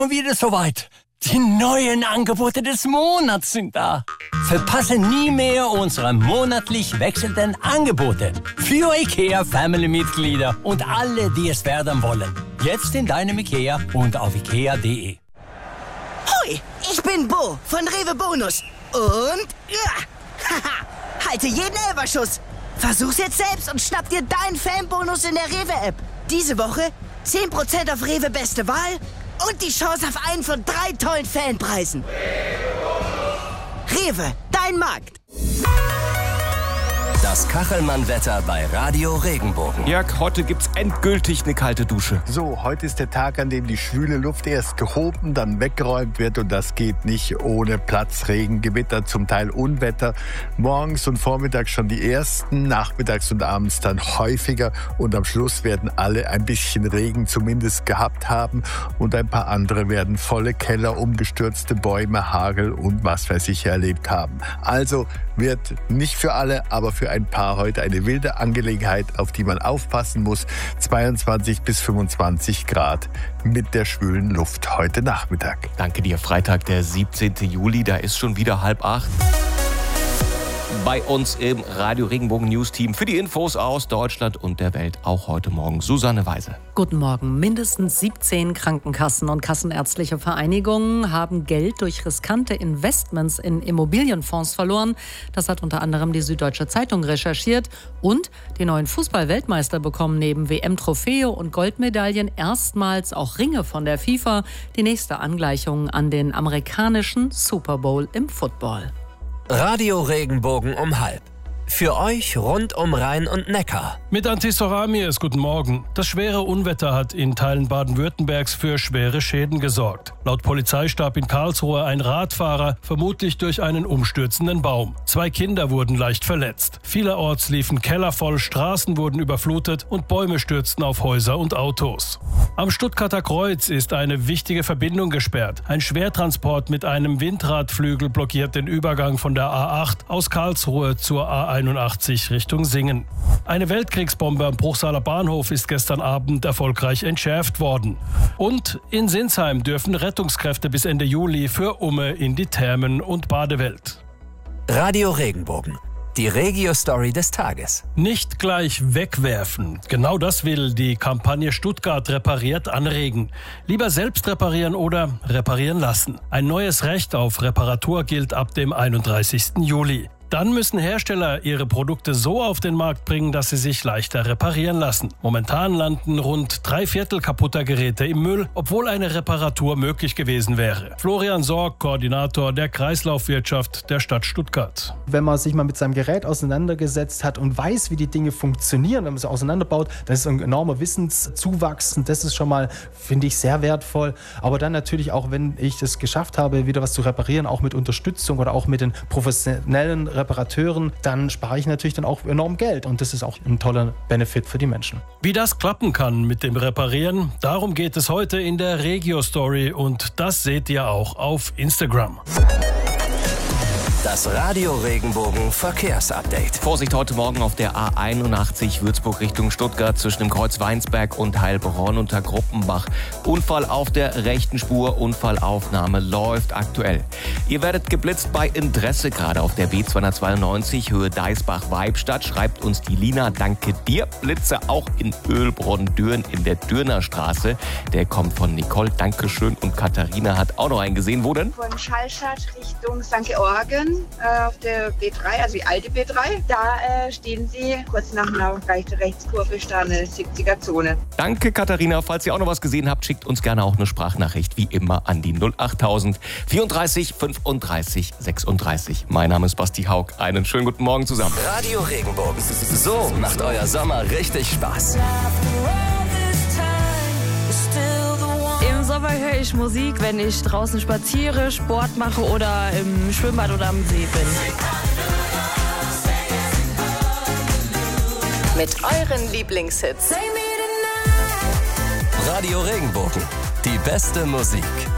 Und wieder soweit. Die neuen Angebote des Monats sind da. Verpasse nie mehr unsere monatlich wechselnden Angebote. Für IKEA-Family-Mitglieder und alle, die es werden wollen. Jetzt in deinem IKEA und auf ikea.de. Hoi, ich bin Bo von Rewe Bonus. Und halte jeden Elferschuss. Versuch's jetzt selbst und schnapp dir deinen Fanbonus in der Rewe-App. Diese Woche 10% auf Rewe Beste Wahl und die Chance auf einen von 3 tollen Fanpreisen. Rewe, dein Markt. Das Kachelmann-Wetter bei Radio Regenbogen. Jörg, heute gibt's endgültig eine kalte Dusche. So, heute ist der Tag, an dem die schwüle Luft erst gehoben, dann weggeräumt wird. Und das geht nicht ohne Platzregen, Gewitter, zum Teil Unwetter. Morgens und vormittags schon die ersten, nachmittags und abends dann häufiger. Und am Schluss werden alle ein bisschen Regen zumindest gehabt haben. Und ein paar andere werden volle Keller, umgestürzte Bäume, Hagel und was weiß ich erlebt haben. Also wird nicht für alle, aber für ein paar heute eine wilde Angelegenheit, auf die man aufpassen muss. 22 bis 25 Grad mit der schwülen Luft heute Nachmittag. Danke dir. Freitag, der 17. Juli, da ist schon wieder 7:30. Bei uns im Radio Regenbogen News Team für die Infos aus Deutschland und der Welt auch heute Morgen Susanne Weise. Guten Morgen. Mindestens 17 Krankenkassen und kassenärztliche Vereinigungen haben Geld durch riskante Investments in Immobilienfonds verloren. Das hat unter anderem die Süddeutsche Zeitung recherchiert. Und die neuen Fußball-Weltmeister bekommen neben WM-Trophäe und Goldmedaillen erstmals auch Ringe von der FIFA. Die nächste Angleichung an den amerikanischen Super Bowl im Football. Radio Regenbogen um 12:30. Für euch rund um Rhein und Neckar. Mit Antis Soramies, guten Morgen. Das schwere Unwetter hat in Teilen Baden-Württembergs für schwere Schäden gesorgt. Laut Polizei starb in Karlsruhe ein Radfahrer, vermutlich durch einen umstürzenden Baum. 2 Kinder wurden leicht verletzt. Vielerorts liefen Keller voll, Straßen wurden überflutet und Bäume stürzten auf Häuser und Autos. Am Stuttgarter Kreuz ist eine wichtige Verbindung gesperrt. Ein Schwertransport mit einem Windradflügel blockiert den Übergang von der A8 aus Karlsruhe zur A81 Richtung Singen. Eine Weltkriegsbombe am Bruchsaler Bahnhof ist gestern Abend erfolgreich entschärft worden. Und in Sinsheim dürfen Rettungskräfte bis Ende Juli für Umme in die Thermen- und Badewelt. Radio Regenbogen. Die Regio-Story des Tages. Nicht gleich wegwerfen. Genau das will die Kampagne Stuttgart repariert anregen. Lieber selbst reparieren oder reparieren lassen. Ein neues Recht auf Reparatur gilt ab dem 31. Juli. Dann müssen Hersteller ihre Produkte so auf den Markt bringen, dass sie sich leichter reparieren lassen. Momentan landen rund 3/4 kaputter Geräte im Müll, obwohl eine Reparatur möglich gewesen wäre. Florian Sorg, Koordinator der Kreislaufwirtschaft der Stadt Stuttgart. Wenn man sich mal mit seinem Gerät auseinandergesetzt hat und weiß, wie die Dinge funktionieren, wenn man sie auseinanderbaut, dann ist ein enormer Wissenszuwachs und das ist schon mal, finde ich, sehr wertvoll. Aber dann natürlich auch, wenn ich es geschafft habe, wieder was zu reparieren, auch mit Unterstützung oder auch mit den professionellen Reparateuren, dann spare ich natürlich dann auch enorm Geld und das ist auch ein toller Benefit für die Menschen. Wie das klappen kann mit dem Reparieren, darum geht es heute in der Regio-Story und das seht ihr auch auf Instagram. Das Radio Regenbogen Verkehrsupdate. Vorsicht heute Morgen auf der A81 Würzburg Richtung Stuttgart zwischen dem Kreuz Weinsberg und Heilbronn unter Gruppenbach. Unfall auf der rechten Spur, Unfallaufnahme läuft aktuell. Ihr werdet geblitzt bei Interesse, gerade auf der B292 Höhe Deisbach-Weibstadt, schreibt uns die Lina. Danke dir. Blitze auch in Ölbronn-Düren in der Dürnerstraße. Der kommt von Nicole. Dankeschön. Und Katharina hat auch noch einen gesehen. Wo denn? Von Schallstadt Richtung St. Georgen. Auf der B3, also die alte B3, da stehen sie kurz nach einer Rechtskurve, ist da eine 70er-Zone. Danke, Katharina. Falls ihr auch noch was gesehen habt, schickt uns gerne auch eine Sprachnachricht, wie immer, an die 08000 34 35 36. Mein Name ist Basti Haug. Einen schönen guten Morgen zusammen. Radio Regenbogen. So macht euer Sommer richtig Spaß. Im Sommer höre ich Musik, wenn ich draußen spaziere, Sport mache oder im Schwimmbad oder am See bin. Mit euren Lieblingshits. Radio Regenbogen. Die beste Musik.